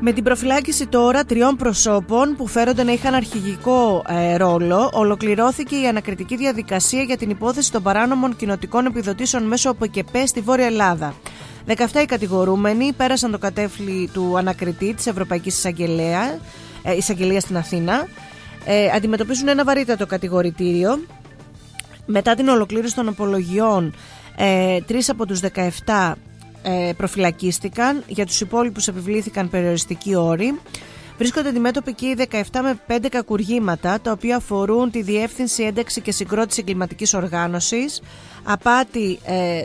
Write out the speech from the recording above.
Με την προφυλάκηση τώρα 3 προσώπων που φέρονται να είχαν αρχηγικό ρόλο, ολοκληρώθηκε η ανακριτική διαδικασία για την υπόθεση των παράνομων κοινοτικών επιδοτήσεων μέσω ΟΠΕΚΕΠΕ στη Βόρεια Ελλάδα. 17 οι κατηγορούμενοι πέρασαν το κατέφλι του ανακριτή της Ευρωπαϊκής Εισαγγελίας στην Αθήνα. Αντιμετωπίζουν ένα βαρύτατο κατηγορητήριο. Μετά την ολοκλήρωση των απολογιών, 3 από τους 17 προφυλακίστηκαν. Για τους υπόλοιπους επιβλήθηκαν περιοριστικοί όροι. Βρίσκονται αντιμέτωποι και οι 17 με 5 κακουργήματα, τα οποία αφορούν τη διεύθυνση, ένταξη και συγκρότηση εγκληματικής οργάνωσης, απάτη